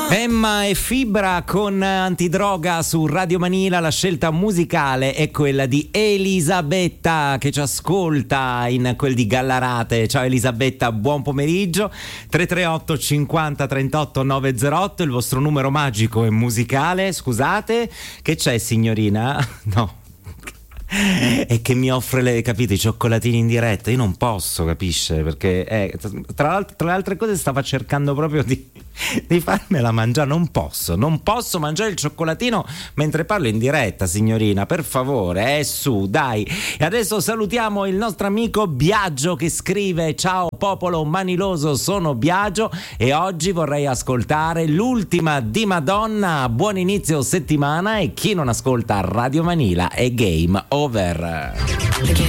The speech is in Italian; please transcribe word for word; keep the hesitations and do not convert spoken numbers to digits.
Emma e Fibra con Antidroga su Radio Manila. La scelta musicale è quella di Elisabetta che ci ascolta in quel di Gallarate. Ciao Elisabetta, buon pomeriggio. tre tre otto cinquanta trentotto novecentotto, il vostro numero magico e musicale. Scusate, che c'è signorina? No. E che mi offre le, capite, i cioccolatini in diretta. Io non posso, capisce, perché eh, tra, tra le altre cose stava cercando proprio di, di farmela mangiare. Non posso, non posso mangiare il cioccolatino mentre parlo in diretta, signorina, per favore, eh, su, dai. E adesso salutiamo il nostro amico Biagio che scrive: ciao popolo maniloso, sono Biagio e oggi vorrei ascoltare l'ultima di Madonna. Buon inizio settimana, e chi non ascolta Radio Manila è game over.